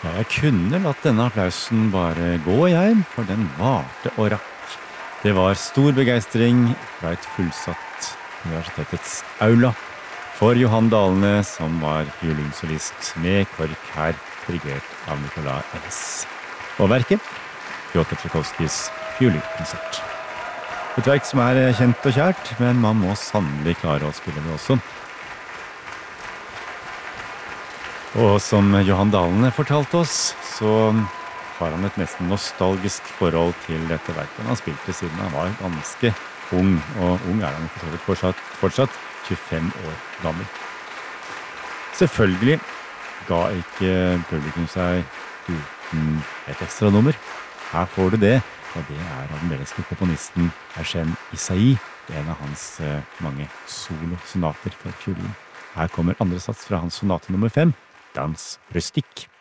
Ja, jeg kunne latt denne applausen bare gå, jeg, for den varte og rakk. Det var stor begeistring fra et fullsatt universitetets aula for Johan Dalene, som var fiolinsolist med KORK her, dirigert av Nicolai Ellis. Og verket, Pjotr Tsjajkovskijs fiolinkonsert. Et verk som er kjent og kjært, men man må sannelig klare å spille det også. Og som Johan Dalene fortalte oss, så har han et nesten nostalgisk forhold til dette verket. Han har spilt det siden han var ganske ung, og ung er han fortsatt 25 år gammel. Selvfølgelig ga ikke publikum seg uten et ekstra nummer. Her får du det, og det er av den belgiske komponisten Eugen Isai, en av hans mange solosonater for fiolin. Her kommer andre sats fra hans sonate nummer 5, Dans Rustique.